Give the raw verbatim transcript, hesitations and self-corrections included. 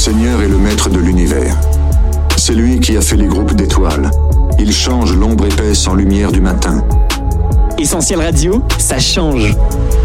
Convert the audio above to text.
Seigneur est le maître de l'univers. C'est lui qui a fait les groupes d'étoiles. Il change l'ombre épaisse en lumière du matin. Essentiel Radio, ça change.